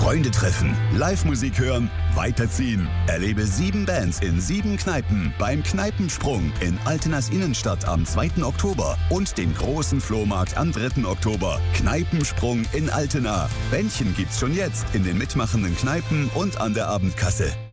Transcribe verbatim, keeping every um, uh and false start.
Freunde treffen, Live-Musik hören, weiterziehen. Erlebe sieben Bands in sieben Kneipen beim Kneipensprung in Altenas Innenstadt am zweiten Oktober und den großen Flohmarkt am dritten Oktober. Kneipensprung in Altena. Bändchen gibt's schon jetzt in den mitmachenden Kneipen und an der Abendkasse.